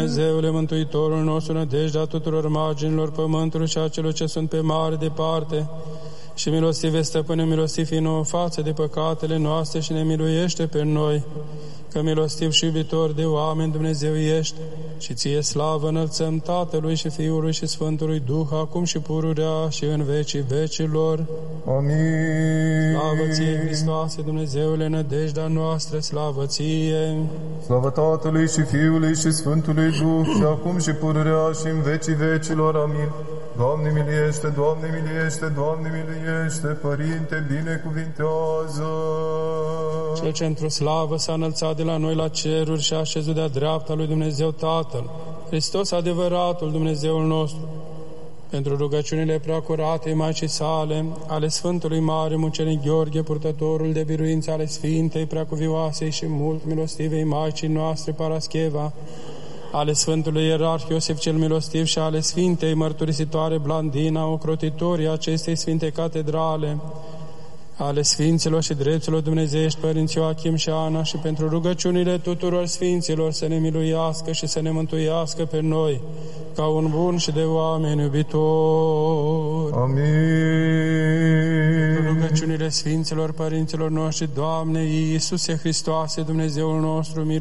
Dumnezeule, Mântuitorul nostru, nădejdea tuturor marginilor pământului și a celor ce sunt pe mare departe, și milostive, Stăpâne, milostiv fii nouă față de păcatele noastre și ne miluiește pe noi, că milostiv și iubitor de oameni Dumnezeu ești, și ție slavă înălțăm Tatălui și Fiului și Sfântului Duh, acum și pururea și în vecii vecilor. Amin. Slavă ție, Hristoase, Dumnezeule, nădejdea noastră, slavă ție. Slavă Tatălui și Fiului și Sfântului Duh, și acum și pururea și în vecii vecilor. Amin. Doamne miliește, Doamne miliește, Doamne miliește, Părinte, binecuvintează. Cel ce într-o slavă s-a înălțat de la noi la ceruri și a așezut de-a dreapta lui Dumnezeu Tatăl, Hristos adevăratul Dumnezeul nostru, pentru rugăciunile preacuratei Maicii sale, ale Sfântului Mare Mucenic Gheorghe, purtătorul de biruință ale Sfintei, preacuvioasei și mult milostivei Maicii noastre Parascheva, ale Sfântului Ierarh Iosif cel Milostiv și ale Sfintei Mărturisitoare Blandina, ocrotitorii acestei Sfinte Catedrale, ale Sfinților și Drepților Dumnezeiești, Părinți Ioachim și Ana, și pentru rugăciunile tuturor Sfinților să ne miluiască și să ne mântuiască pe noi, ca un bun și de oameni iubitori. Amin. Rugăciunile Sfinților Părinților noștri, Doamne Iisuse Hristoase, Dumnezeul nostru,